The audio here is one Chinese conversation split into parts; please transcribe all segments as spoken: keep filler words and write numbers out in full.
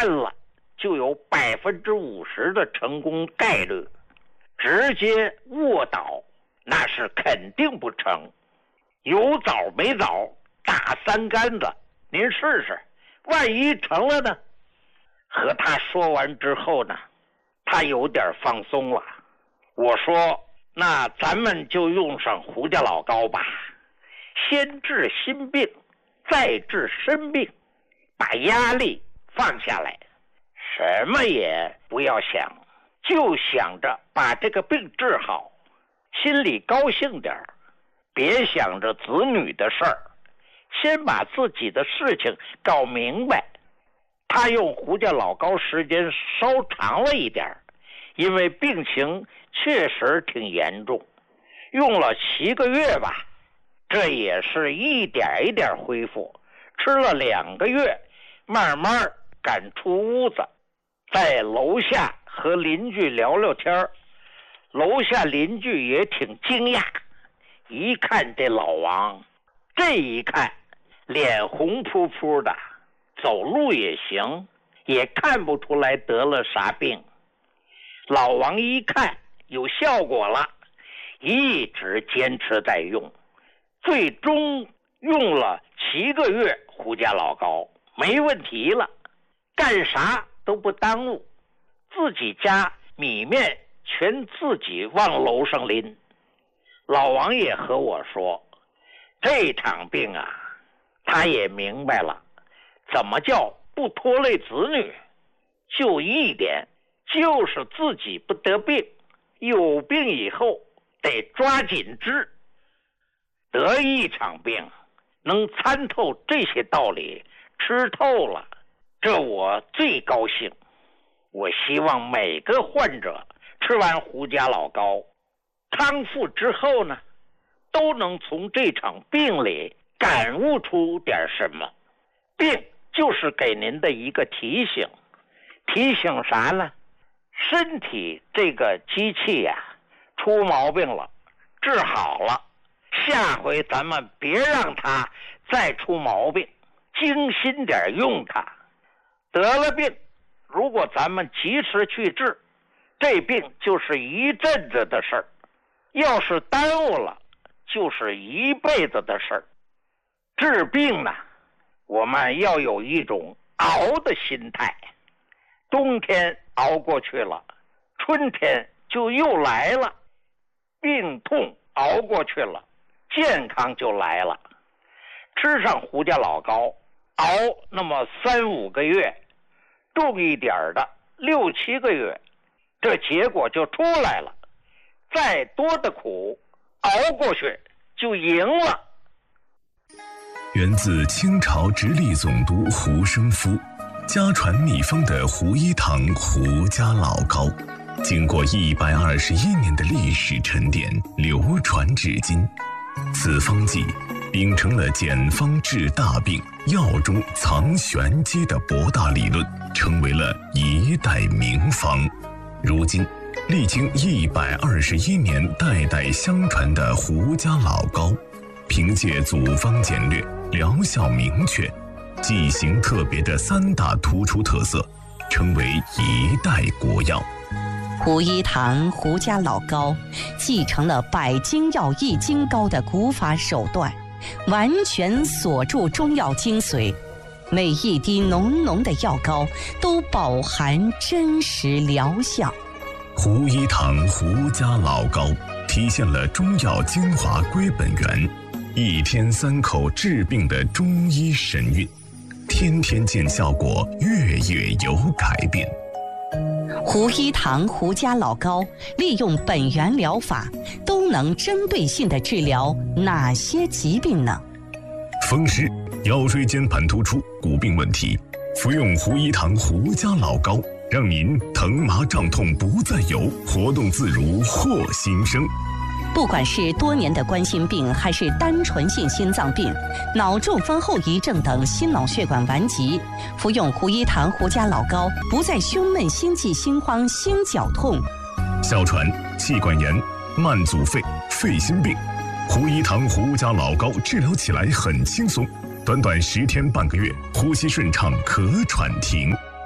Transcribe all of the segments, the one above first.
干了就有百分之五十的成功概率，直接卧倒那是肯定不成。有枣没枣打三竿子，您试试，万一成了呢？和他说完之后呢，他有点放松了。我说，那咱们就用上胡家老膏吧，先治心病，再治身病，把压力放下来，什么也不要想，就想着把这个病治好，心里高兴点，别想着子女的事儿，先把自己的事情搞明白。他用胡家老膏时间稍长了一点，因为病情确实挺严重，用了七个月吧，这也是一点一点恢复，吃了两个月，慢慢敢出屋子，在楼下和邻居聊聊天，楼下邻居也挺惊讶，一看这老王，这一看脸红扑扑的，走路也行，也看不出来得了啥病。老王一看有效果了，一直坚持在用，最终用了七个月胡家老膏，没问题了，干啥都不耽误，自己家米面全自己往楼上拎。老王也和我说，这场病啊，他也明白了怎么叫不拖累子女，就一点，就是自己不得病，有病以后得抓紧治。得一场病能参透这些道理，吃透了，这我最高兴。我希望每个患者吃完胡家老膏康复之后呢，都能从这场病里感悟出点什么。病就是给您的一个提醒，提醒啥呢？身体这个机器呀、啊，出毛病了，治好了，下回咱们别让它再出毛病，精心点用它。得了病，如果咱们及时去治，这病就是一阵子的事儿，要是耽误了，就是一辈子的事儿。治病呢，我们要有一种熬的心态，冬天熬过去了，春天就又来了，病痛熬过去了，健康就来了。吃上胡家老膏，熬那么三五个月，重一点的六七个月，这结果就出来了。再多的苦熬过去就赢了。 源自清朝直隶总督胡生夫，家传秘方的胡一堂胡家老膏，经过一百二十一年的历史沉淀，流传至今。此方剂秉承了简方治大病、药中藏玄机的博大理论，成为了一代名方。如今历经一百二十一年代代相传的胡家老膏，凭借组方简略、疗效明确、剂型特别的三大突出特色，成为一代国药。 胡一堂胡家老膏继承了百金药易筋膏的古法手段，完全锁住中药精髓，每一滴浓浓的药膏都饱含真实疗效。 胡一堂胡家老膏体现了中药精华归本源，一天三口治病的中医神韵，天天见效果，月月有改变。 胡一堂胡家老膏利用本源疗法，都能针对性地治疗哪些疾病呢？ 风湿、腰椎间盘突出、骨病问题，服用胡一堂胡家老膏，让您疼麻胀痛不再有，活动自如获新生。 不管是多年的冠心病，还是单纯性心脏病、脑中风后遗症等心脑血管顽疾，服用胡一堂胡家老膏，不再胸闷、心悸、心慌、心绞痛。 哮喘、气管炎、慢阻肺、肺心病，胡一堂胡家老膏治疗起来很轻松，短短十天半个月，呼吸顺畅，咳喘停。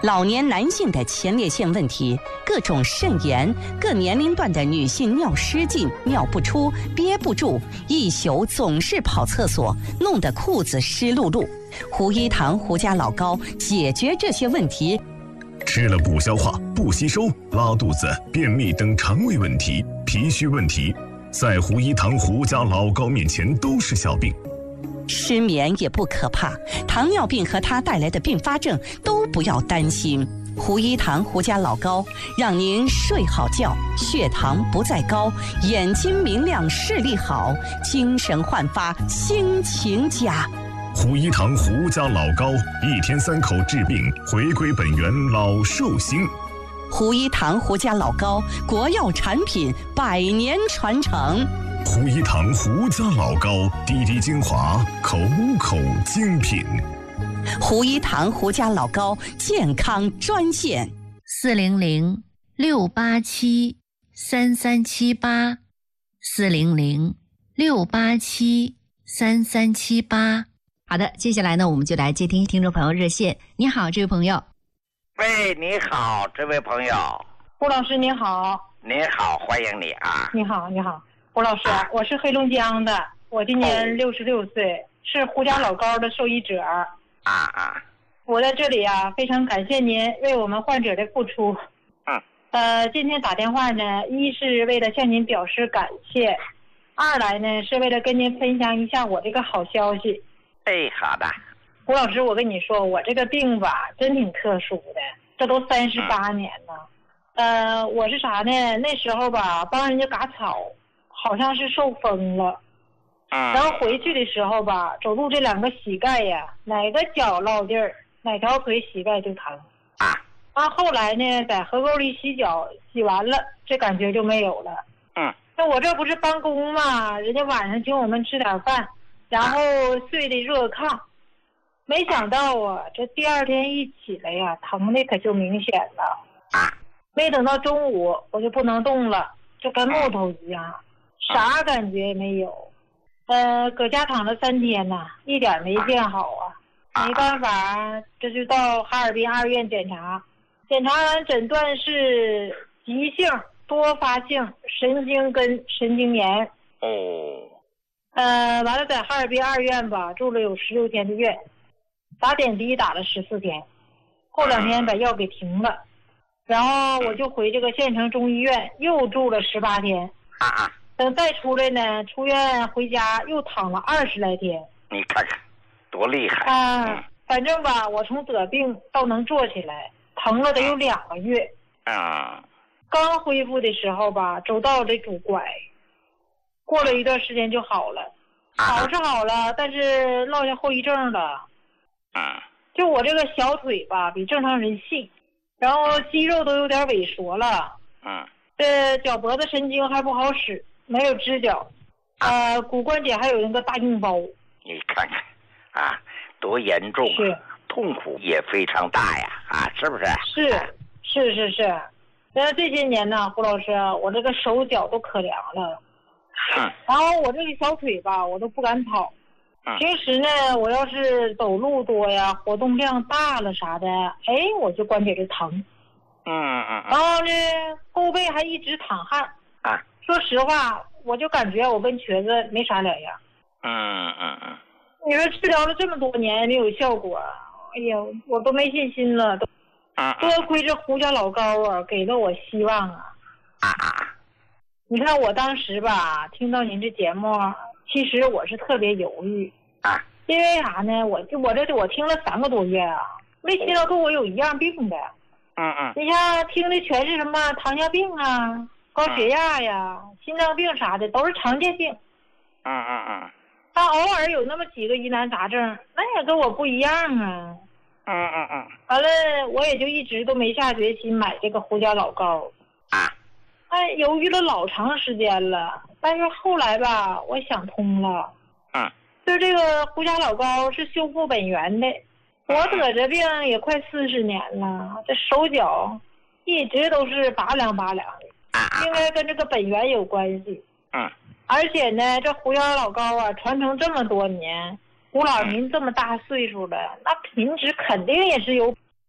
老年男性的前列腺问题、各种肾炎、各年龄段的女性尿失禁、尿不出、憋不住，一宿总是跑厕所，弄得裤子湿漉漉。胡一堂胡家老高解决这些问题。 吃了不消化、不吸收、拉肚子、便秘等肠胃问题、脾虚问题，在胡一堂胡家老高面前都是小病。 失眠也不可怕，糖尿病和它带来的并发症都不要担心。胡一堂胡家老高让您睡好觉，血糖不再高，眼睛明亮，视力好，精神焕发，心情佳。 胡一堂胡家老高，一天三口治病，回归本源，老寿星。 胡一堂胡家老高，国药产品，百年传承。 胡一堂胡家老高，滴滴精华，口口精品。 胡一堂胡家老高健康专线： 四零零六八七三三七八，四零零六八七三三七八。好的，接下来呢，我们就来接听听众朋友热线。你好，这位朋友。 喂，你好，这位朋友。 胡老师你好。 你好，欢迎你啊。 你好，你好，胡老师，啊、我是黑龙江的，我今年六十六岁，哦、是胡家老高的受益者。 啊啊。 我在这里啊，非常感谢您为我们患者的付出。 嗯。 呃，今天打电话呢，一是为了向您表示感谢，二来呢是为了跟您分享一下我这个好消息。 哎，好的。 胡老师，我跟你说，我这个病吧，真挺特殊的，这都三十八年了。嗯、呃，我是啥呢？那时候吧，帮人家割草，好像是受风了。 嗯。 然后回去的时候吧，走路这两个膝盖呀，哪个脚落地儿，哪条腿膝盖就疼。 啊。 啊，后来呢，在河沟里洗脚，洗完了，这感觉就没有了。 嗯。 那我这不是帮工嘛，人家晚上请我们吃点饭。然后睡的热炕，没想到啊，这第二天一起来呀，疼的可就明显了。没等到中午，我就不能动了，就跟木头一样，啥感觉也没有。呃，搁家躺了三天呐，一点没见好啊。没办法，这就到哈尔滨二院检查，检查完诊断是急性多发性神经根神经炎。 哦。 呃，完了，在哈尔滨二院吧住了有十六天的院，打点滴打了十四天，后两天把药给停了，然后我就回这个县城中医院又住了十八天。 啊啊！ 等再出来呢，出院回家又躺了二十来天。 你看看，多厉害啊！嗯、反正吧，我从得病到能坐起来，疼了得有两个月。 啊！ 刚恢复的时候吧，走道得拄拐。过了一段时间就好了，好是好了，但是落下后遗症了。 嗯， 就我这个小腿吧，比正常人细，然后肌肉都有点萎缩了。 嗯， 这脚脖子神经还不好使，没有支脚，呃，骨关节还有那个大硬包。 你看看，啊，多严重啊！ 是， 痛苦也非常大呀，啊，是不是？ 是，是是是。然后这些年呢，胡老师，我这个手脚都可凉了。 嗯， 然后我这个小腿吧，我都不敢跑。 嗯， 平时呢，我要是走路多呀，活动量大了啥的，哎，我就关节就疼。 嗯嗯。 然后呢，后背还一直淌汗。 啊。 说实话，我就感觉我跟瘸子没啥两样。 嗯嗯嗯。 你说治疗了这么多年没有效果，哎呀，我都没信心了，都。 嗯。 多亏这胡家老高啊，给了我希望啊。 啊啊。 你看我当时吧，听到您这节目，其实我是特别犹豫啊， 因为啥呢？我就我这我听了三个多月啊，没听到跟我有一样病的。 嗯嗯。 你像听的全是什么糖尿病啊、高血压呀、嗯、心脏病啥的，都是常见病。 嗯嗯嗯。 他偶尔有那么几个疑难杂症，那也跟我不一样啊。 嗯嗯嗯。 完了，我也就一直都没下决心买这个胡家老高。 啊。 哎，犹豫了老长时间了，但是后来吧，我想通了。 嗯， 就这个胡家老高是修复本源的。我得这病也快四十年了，这手脚一直都是拔凉拔凉的，应该跟这个本源有关系。 嗯， 而且呢，这胡家老高啊，传承这么多年，胡老您这么大岁数了，那品质肯定也是有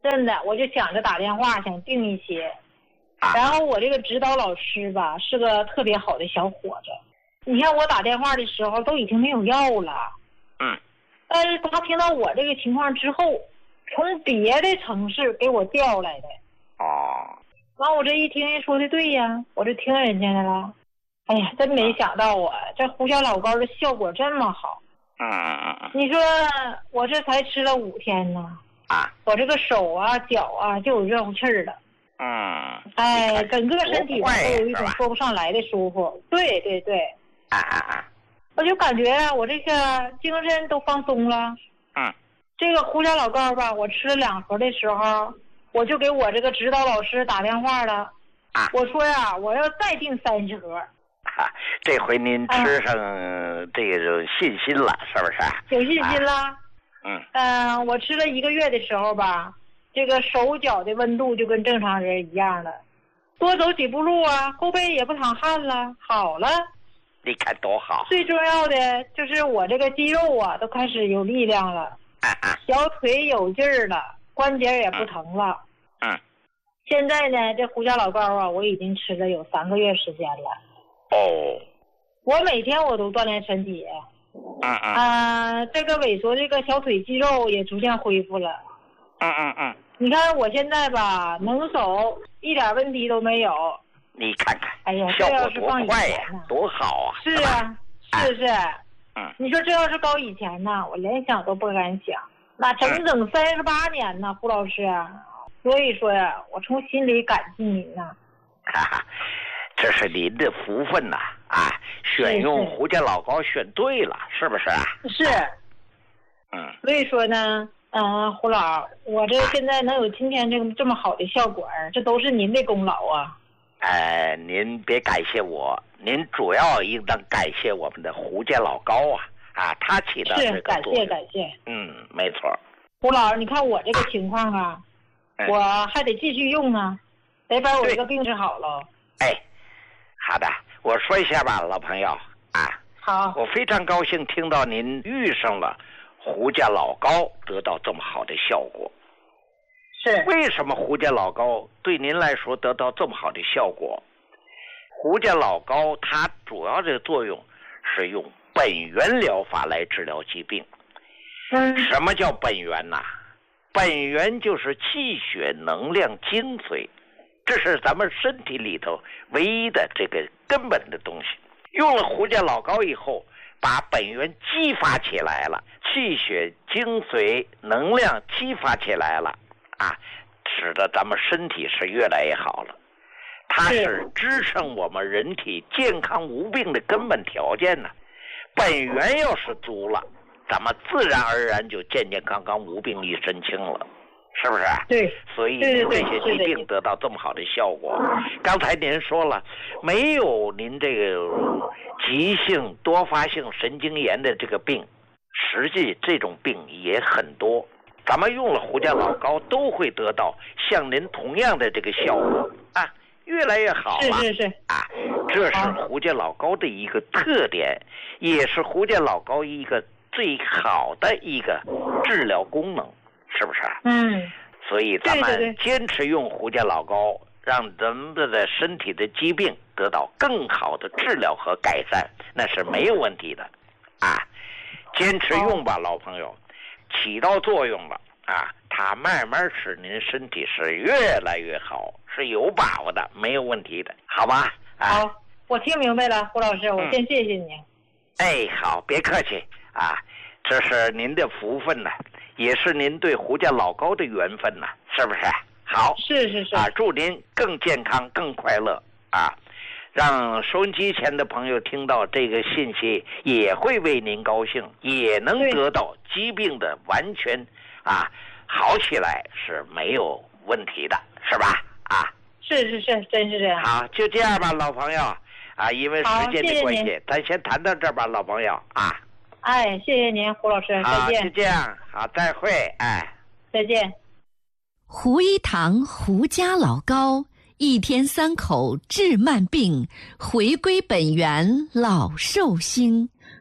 真的，我就想着打电话想订一些。然后我这个指导老师吧是个特别好的小伙子，你看我打电话的时候都已经没有药了， 嗯， 但是他听到我这个情况之后，从别的城市给我调来的。 哦， 完我这一听人说的对呀，我就听人家的了。哎呀，真没想到啊，这胡椒老膏的效果这么好。 嗯嗯嗯， 你说我这才吃了五天呢， 啊， 我这个手啊脚啊就有热乎气儿了。 嗯， 哎，整个身体都有一种是说不上来的舒服。对对对， 啊啊啊， 我就感觉我这个精神都放松了。 嗯， 这个胡椒老膏吧，我吃了两盒的时候，我就给我这个指导老师打电话了。 啊， 我说呀，我要再订三十盒。 啊，这回您吃上这个信心了，是不是？ 有信心了。 啊、嗯嗯、呃，我吃了一个月的时候吧，这个手脚的温度就跟正常人一样了，多走几步路啊，后背也不淌汗了，好了。 你看多好！ 最重要的就是我这个肌肉啊，都开始有力量了， 啊啊， 小腿有劲儿了，关节也不疼了。 嗯。嗯， 现在呢，这胡椒老膏啊，我已经吃了有三个月时间了。 哦。 我每天我都锻炼身体。 嗯嗯。 啊，这个萎缩这个小腿肌肉也逐渐恢复了。 嗯嗯嗯。 你看我现在吧，能走一点问题都没有。 你看看， 哎呀， 效果这要是多放以前快呀，多好啊！ 是啊，是是。 嗯。 你说这要是高以前呢，我连想都不敢想。那整整三十八年呢，胡老师。所以说呀，我从心里感激您呐。 哈哈，这是您的福分呐！啊，选用胡椒老膏选对了，是不是啊？ 是。 嗯。 所以说呢。嗯、呃，胡老，我这现在能有今天这个这么好的效果，这都是您的功劳啊！ 呃，您别感谢我，您主要应当感谢我们的胡椒老膏啊！啊，它起到这个作用。是，感谢感谢。 嗯，没错。 胡老，你看我这个情况啊，嗯、我还得继续用啊，得把我这个病治好了。 哎，好的，我说一下吧，老朋友啊。 好。 我非常高兴听到您遇上了胡椒老膏得到这么好的效果。 是。 为什么胡椒老膏对您来说得到这么好的效果？胡椒老膏它主要的作用是用本源疗法来治疗疾病。 嗯。 什么叫本源呢？本源就是气血能量精髓，这是咱们身体里头唯一的这个根本的东西。用了胡椒老膏以后，把本源激发起来了，气血精髓能量激发起来了啊，使得咱们身体是越来越好了。它是支撑我们人体健康无病的根本条件呢。本源要是足了，咱们自然而然就健健康康无病一身轻了，是不是？ 对。 所以您这些疾病得到这么好的效果。刚才您说了，没有您这个急性多发性神经炎的这个病，实际这种病也很多。咱们用了胡椒老膏都会得到像您同样的这个效果啊，越来越好了。 是是是啊，这是胡椒老膏的一个特点，也是胡椒老膏一个最好的一个治疗功能，是不是？ 嗯。 所以咱们坚持用胡椒老膏，让咱们的身体的疾病得到更好的治疗和改善，那是没有问题的啊！坚持用吧，老朋友，起到作用了啊！它慢慢使您身体是越来越好，是有把握的，没有问题的，好吧？啊、 好，我听明白了，胡老师，我先谢谢你。 嗯、哎，好，别客气啊，这是您的福分呢。也是您对胡椒老膏的缘分呐，是不是？好， 是是是啊，祝您更健康、更快乐啊！让收音机前的朋友听到这个信息，也会为您高兴，也能得到疾病的完全啊好起来是没有问题的，是吧？啊， 是是是，真是这样。 好，就这样吧，老朋友啊，因为时间的关系， 谢谢咱先谈到这儿吧，老朋友啊。 哎，谢谢您，胡老师，再见。 好，就这样，好，再会，哎， 再见。 胡一堂胡家老膏，一天三口治慢病，回归本源老寿星。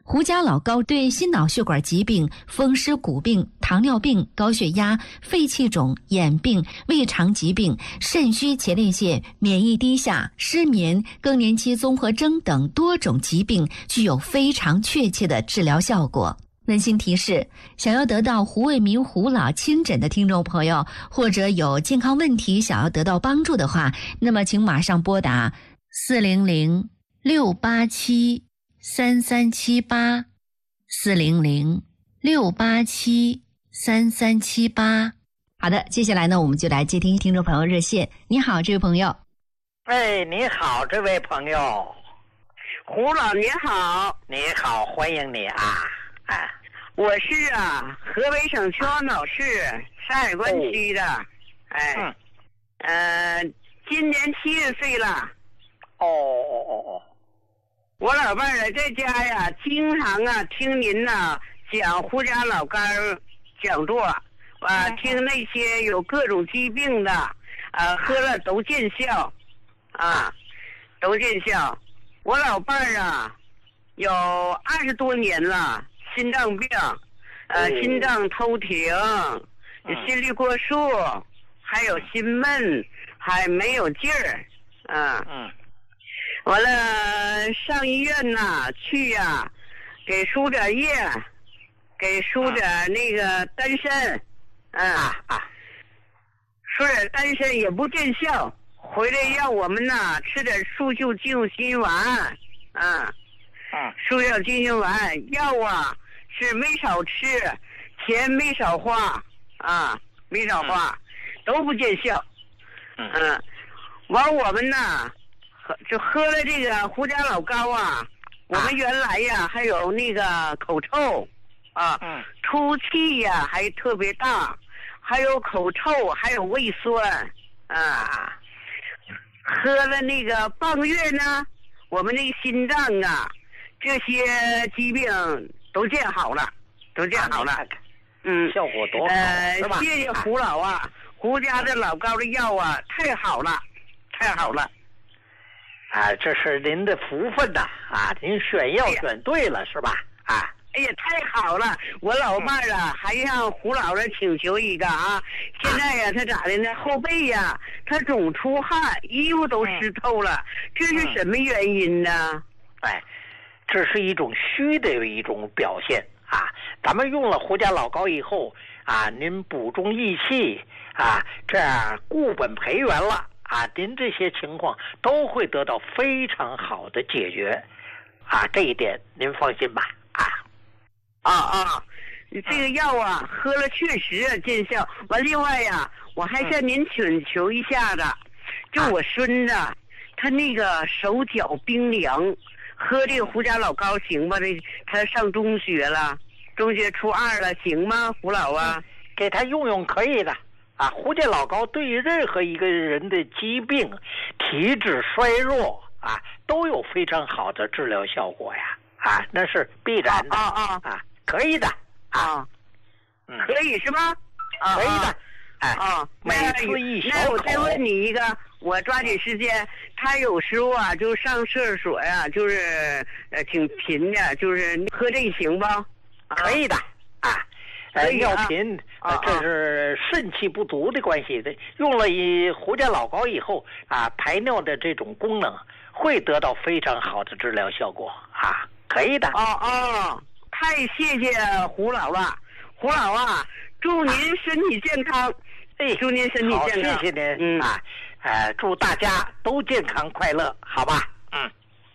胡家老膏对心脑血管疾病、风湿骨病、糖尿病、高血压、肺气肿、眼病、胃肠疾病、肾虚前列腺、免疫低下、失眠、更年期综合征等多种疾病具有非常确切的治疗效果。温馨提示：想要得到胡卫民胡老亲诊的听众朋友，或者有健康问题想要得到帮助的话，那么请马上拨打四零零六八七三三七八，四零零六八七三三七八。好的，接下来呢，我们就来接听听众朋友热线。你好，这位朋友。 哎，你好，这位朋友。 胡老你好。 你好，欢迎你啊。啊， 我是啊，河北省秦皇岛市山海关区的。哦、哎，嗯，呃，今年七十岁了。 哦哦哦哦。 我老伴儿在家呀，经常啊听您呐讲胡家老干讲座，啊，听那些有各种疾病的，啊，喝了都见效，啊，都见效。我老伴儿啊，有二十多年了。心脏病，呃，嗯、心脏偷停，嗯、心率过速，还有心闷，还没有劲儿，啊，嗯，完了上医院呐，去呀、啊，给输点液，给输点那个丹参，啊啊，输点丹参也不见效，回来让我们呐吃点速效救心丸，啊，嗯，速效救心丸药啊。是没少吃，钱没少花啊，没少花，嗯、都不见效。嗯，完、呃、我们呢，喝就喝了这个胡家老膏啊。我们原来呀还有那个口臭啊，嗯、出气呀还特别大，还有口臭，还有胃酸啊。喝了那个半个月呢，我们那个心脏啊，这些疾病。都见好了，都见好了，嗯， 效果多好， 呃， 是吧？ 谢谢胡老啊，胡家的老膏的药啊，太好了，太好了， 啊，这是您的福分呐，啊，您选药选对了，是吧？啊， 哎呀，太好了！我老伴儿啊，还向胡老师请求一个啊，现在呀、啊，他咋的呢？后背呀、啊，他总出汗，衣服都湿透了，这是什么原因呢？ 哎。这是一种虚的一种表现啊！咱们用了胡家老膏以后啊，您补中益气啊，这样固本培元了啊，您这些情况都会得到非常好的解决啊，这一点您放心吧啊！ 啊啊，这个药啊，喝了确实见效。完，另外呀，我还向您请求一下子，就我孙子，他那个手脚冰凉。喝这个胡家老膏行吗？这他上中学了，中学初二了，行吗？胡老啊， 给他用用可以的啊。胡家老膏对于任何一个人的疾病、体质衰弱啊，都有非常好的治疗效果呀啊，那是必然的啊啊啊, 啊，可以的啊， 嗯，可以是吗？啊， 可以的，哎啊， 每次一小口。 那我再问你一个。我抓紧时间，他有时候啊，就上厕所呀、啊，就是呃挺频的，就是喝这行不？ 可以的啊，呃尿频啊，这是肾气不足的关系的。用了以胡家老膏以后啊，排尿的这种功能会得到非常好的治疗效果啊，可以的。 哦哦，太谢谢胡老了，胡老啊，祝您身体健康。哎、啊，祝您身体健康。 好，谢谢您。嗯啊。呃，祝大家都健康快乐，好吧？